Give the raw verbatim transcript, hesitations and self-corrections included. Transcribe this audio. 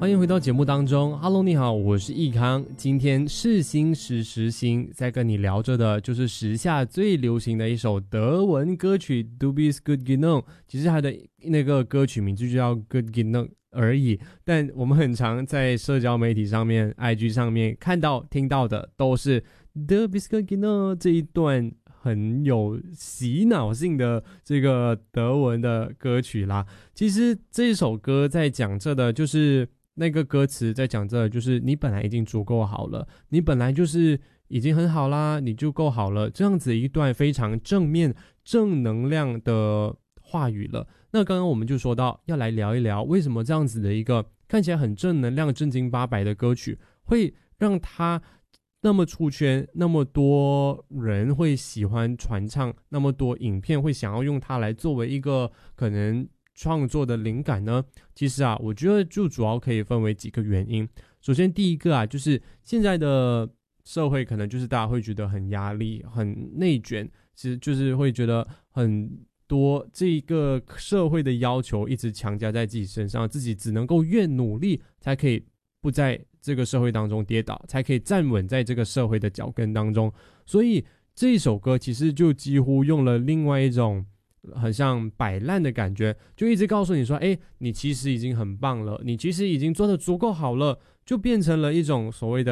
欢迎回到节目当中 ，Hello， 你好，我是易康。今天是星时时星，在跟你聊着的就是时下最流行的一首德文歌曲 Du bist gut genug， 其实它的那个歌曲名字就叫 Good Genug 而已，但我们很常在社交媒体上面 I G 上面看到听到的都是 Du bist gut genug 这一段很有洗脑性的这个德文的歌曲啦。其实这首歌在讲着的就是那个歌词在讲着就是你本来已经足够好了，你本来就是已经很好啦，你就够好了，这样子一段非常正面正能量的话语了。那刚刚我们就说到要来聊一聊为什么这样子的一个看起来很正能量正经八百的歌曲会让它那么出圈，那么多人会喜欢传唱，那么多影片会想要用它来作为一个可能创作的灵感呢？其实啊，我觉得就主要可以分为几个原因。首先第一个啊，就是现在的社会可能就是大家会觉得很压力很内卷，其实就是会觉得很多这个社会的要求一直强加在自己身上，自己只能够越努力才可以不在这个社会当中跌倒，才可以站稳在这个社会的脚跟当中。所以这一首歌其实就几乎用了另外一种很像摆烂的感觉，就一直告诉你说，哎，你其实已经很棒了，你其实已经做得足够好了，就变成了一种所谓的